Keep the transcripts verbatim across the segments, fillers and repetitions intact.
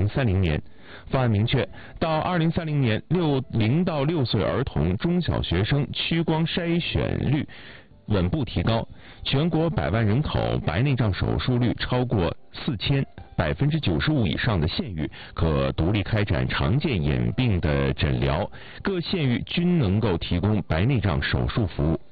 三零年。方案明确，到二零三零年，六零到六岁儿童、中小学生屈光筛选率稳步提高，全国百万人口白内障手术率超过四千，百分之九十五以上的县域可独立开展常见眼病的诊疗，各县域均能够提供白内障手术服务。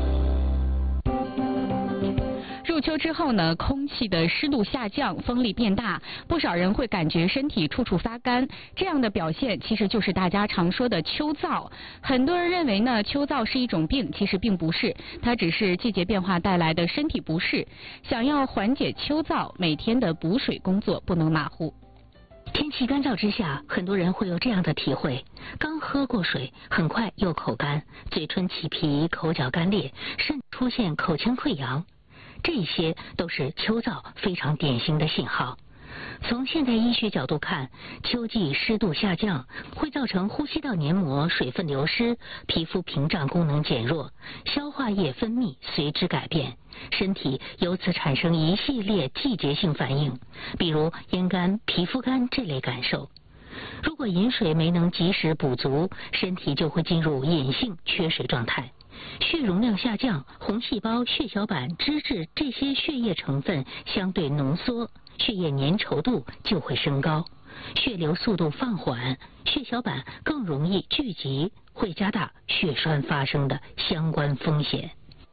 入秋之后呢，空气的湿度下降，风力变大，不少人会感觉身体处处发干。这样的表现其实就是大家常说的秋燥。很多人认为呢，秋燥是一种病，其实并不是，它只是季节变化带来的身体不适。想要缓解秋燥，每天的补水工作不能马虎。 天气干燥之下，很多人会有这样的体会：刚喝过水，很快又口干，嘴唇起皮，口角干裂，甚至出现口腔溃疡。这些都是秋燥非常典型的信号。从现代医学角度看，秋季湿度下降会造成呼吸道黏膜水分流失，皮肤屏障功能减弱，消化液分泌随之改变，身体由此产生一系列季节性反应，比如咽干、皮肤干这类感受。如果饮水没能及时补足，身体就会进入隐性缺水状态。血容量下降，红细胞、血小板、脂质这些血液成分相对浓缩，血液粘稠度就会升高，血流速度放缓，血小板更容易聚集，会加大血栓发生的相关风险。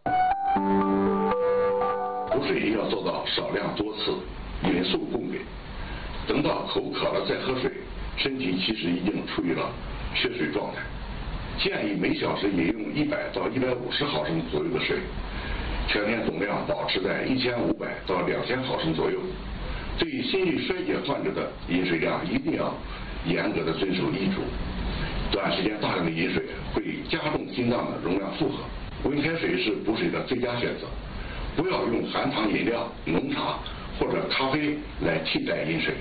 补水要做到少量多次，匀速供给。等到口渴了再喝水，身体其实已经处于了缺水状态。建议每小时饮用一百到一百五十毫升左右的水，全天总量保持在一千五百到两千毫升左右。对于心力衰竭患者的饮水量一定要严格的遵守医嘱。短时间大量的饮水会加重心脏的容量负荷，温开水是补水的最佳选择。不要用含糖饮料、浓茶或者咖啡来替代饮水。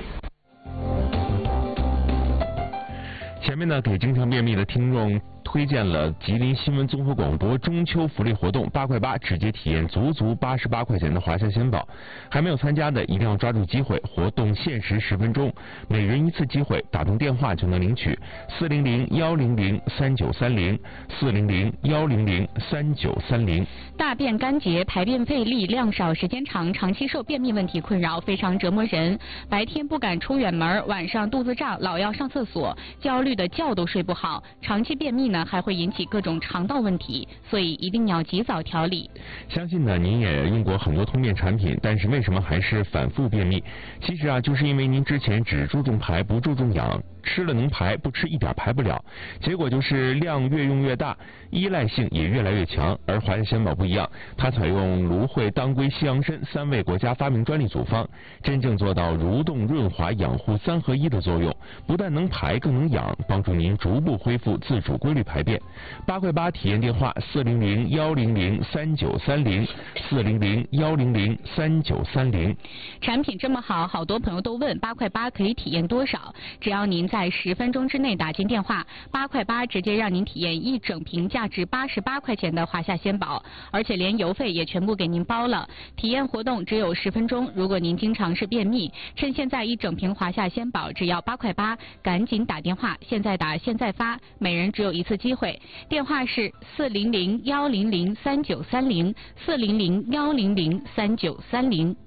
前面呢，给经常便秘的听众推荐了吉林新闻综合广播中秋福利活动，八块八直接体验足足八十八块钱的华夏鲜宝。还没有参加的一定要抓住机会，活动限时十分钟，每人一次机会，打通电话就能领取四零零幺零零三九三零四零零幺零零三九三零。 大便干结、排便费力、量少、时间长，长期受便秘问题困扰，非常折磨人。白天不敢出远门，晚上肚子胀，老要上厕所，焦虑的觉都睡不好。长期便秘呢，还会引起各种肠道问题，所以一定要及早调理。 相信呢，您也用过很多通便产品，但是为什么还是反复便秘？其实啊，就是因为您之前只注重排，不注重养。吃了能排，不吃一点排不了，结果就是量越用越大，依赖性也越来越强。而华夏鲜宝不一样，它采用芦荟、当归、西洋参三味国家发明专利组方，真正做到蠕动、润滑、养护三合一的作用，不但能排，更能养，帮助您逐步恢复自主规律排便。八块八体验电话：四零零幺零零三九三零四零零幺零零三九三零。 产品这么好，好多朋友都问八块八可以体验多少？只要您在十分钟之内打进电话，八块八直接让您体验一整瓶价值八十八块钱的华夏鲜宝，而且连邮费也全部给您包了。体验活动只有十分钟，如果您经常是便秘，趁现在一整瓶华夏鲜宝只要八块八，赶紧打电话，现在打现在发，每人只有一次机会。电话是四零零幺零零三九三零四零零幺零零三九三零。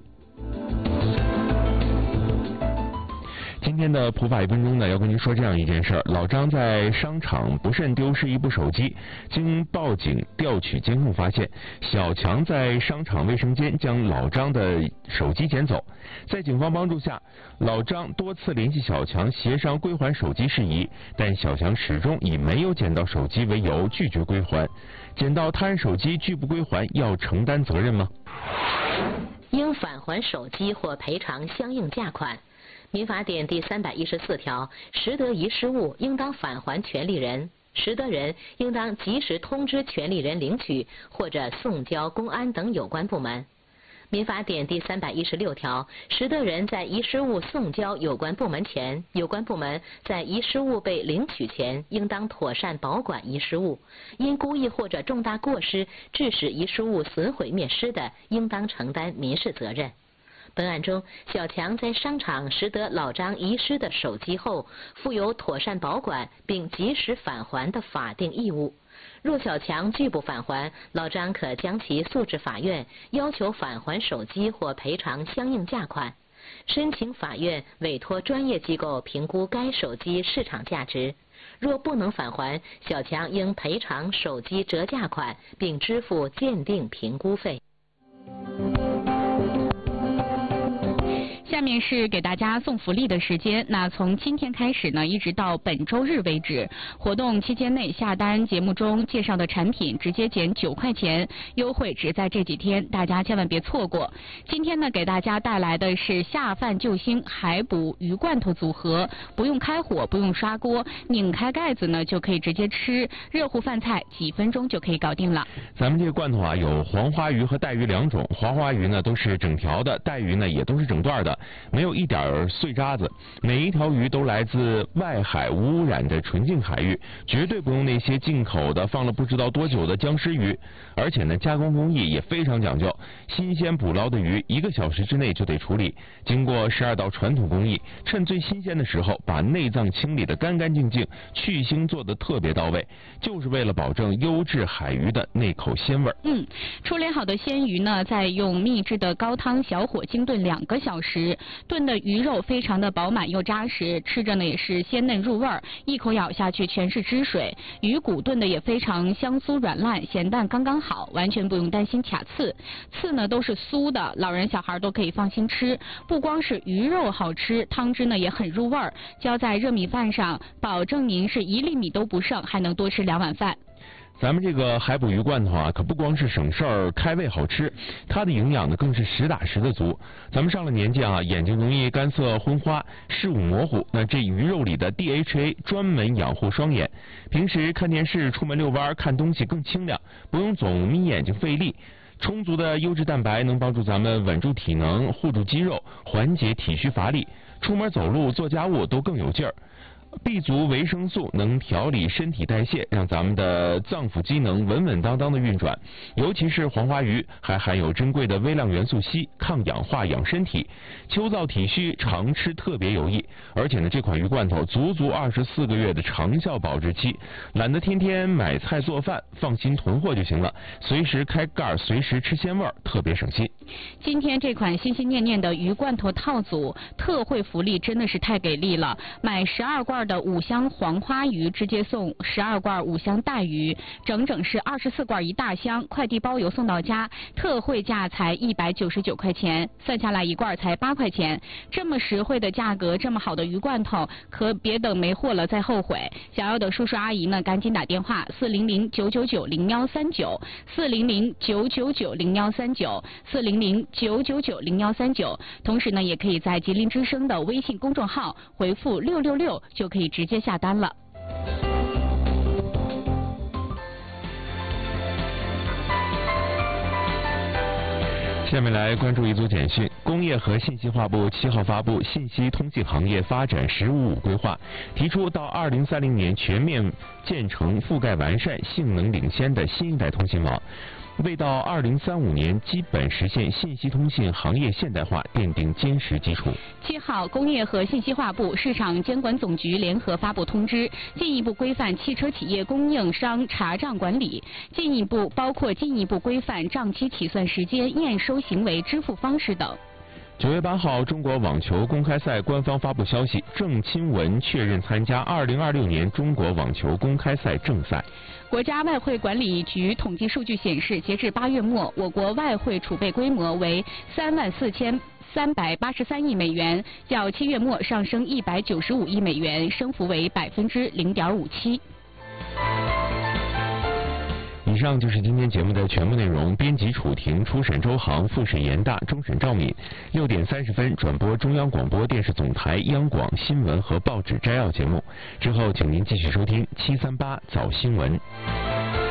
今天的普法一分钟呢，要跟您说这样一件事儿：老张在商场不慎丢失一部手机，经报警调取监控发现，小强在商场卫生间将老张的手机捡走。在警方帮助下，老张多次联系小强协商归还手机事宜，但小强始终以没有捡到手机为由拒绝归还。捡到他人手机拒不归还，要承担责任吗？ 应返还手机或赔偿相应价款。民法典第三百一十四条，拾得遗失物，应当返还权利人。拾得人应当及时通知权利人领取，或者送交公安等有关部门。民法典第三百一十六条，拾得人在遗失物送交有关部门前，有关部门在遗失物被领取前，应当妥善保管遗失物。因故意或者重大过失致使遗失物损毁灭失的，应当承担民事责任。 本案中，小强在商场拾得老张遗失的手机后，负有妥善保管并及时返还的法定义务。若小强拒不返还，老张可将其诉至法院，要求返还手机或赔偿相应价款。申请法院委托专业机构评估该手机市场价值。若不能返还，小强应赔偿手机折价款，并支付鉴定评估费。 下面是给大家送福利的时间。那从今天开始呢，一直到本周日为止，活动期间内下单节目中介绍的产品直接减九块钱，优惠只在这几天，大家千万别错过。今天呢，给大家带来的是下饭救星海捕鱼罐头组合，不用开火，不用刷锅，拧开盖子呢就可以直接吃，热乎饭菜几分钟就可以搞定了。 咱们这个罐头啊，有黄花鱼和带鱼两种，黄花鱼呢都是整条的，带鱼呢也都是整段的。没有一点碎渣子，每一条鱼都来自外海无污染的纯净海域，绝对不用那些进口的放了不知道多久的僵尸鱼。而且呢，加工工艺也非常讲究，新鲜捕捞的鱼一个小时之内就得处理，经过十二道传统工艺，趁最新鲜的时候把内脏清理得干干净净，去腥做得特别到位，就是为了保证优质海鱼的那口鲜味。 嗯，处理好的鲜鱼呢，再用秘制的高汤小火精炖两个小时。炖的鱼肉非常的饱满又扎实，吃着呢也是鲜嫩入味儿，一口咬下去全是汁水。鱼骨炖的也非常香酥软烂，咸淡刚刚好，完全不用担心卡刺。刺呢都是酥的，老人小孩都可以放心吃。不光是鱼肉好吃，汤汁呢也很入味儿，浇在热米饭上，保证您是一粒米都不剩，还能多吃两碗饭。 咱们这个海捕鱼罐头啊，可不光是省事儿、开胃好吃，它的营养呢更是实打实的足。咱们上了年纪啊，眼睛容易干涩昏花、视物模糊，那这鱼肉里的 D H A 专门养护双眼，平时看电视、出门遛弯看东西更清亮，不用总眯眼睛费力。充足的优质蛋白能帮助咱们稳住体能、护住肌肉，缓解体虚乏力，出门走路、做家务都更有劲儿。B 族维生素能调理身体代谢，让咱们的脏腑机能稳稳当当的运转。尤其是黄花鱼还含有珍贵的微量元素硒，抗氧化养身体，秋燥体虚常吃特别有益。而且呢，这款鱼罐头足足二十四个月的长效保质期，懒得天天买菜做饭，放心囤货就行了，随时开盖，随时吃鲜味，特别省心。 今天这款心心念念的鱼罐头套组特惠福利真的是太给力了，买十二罐的五香黄花鱼直接送十二罐五香带鱼，整整是二十四罐一大箱，快递包邮送到家，特惠价才一百九十九块钱，算下来一罐才八块钱，这么实惠的价格，这么好的鱼罐头，可别等没货了再后悔。想要的叔叔阿姨呢，赶紧打电话四零零九九九零幺三九四零零九九九零幺三九四零零九九九零幺三九，同时呢，也可以在吉林之声的微信公众号回复六六六就可以直接下单了。 下面来关注一组简讯。工业和信息化部七号发布《信息通信行业发展“十五五”规划》，提出到二零三零年全面建成覆盖完善、性能领先的新一代通信网，为到二零三五年基本实现信息通信行业现代化奠定坚实基础。 七号，工业和信息化部、市场监管总局联合发布通知，进一步规范汽车企业供应商查账管理，进一步包括进一步规范账期起算时间、验收行为、支付方式等。 九月八号，中国网球公开赛官方发布消息，郑钦文确认参加二零二六年中国网球公开赛正赛。 国家外汇管理局统计数据显示，截至八月末，我国外汇储备规模为三万四千三百八十三亿美元，较七月末上升一百九十五亿美元，升幅为百分之零点五七。 以上就是今天节目的全部内容。编辑楚婷，初审周航，复审严大，终审赵敏。六点三十分转播中央广播电视总台央广新闻和报纸摘要节目。之后，请您继续收听七三八早新闻。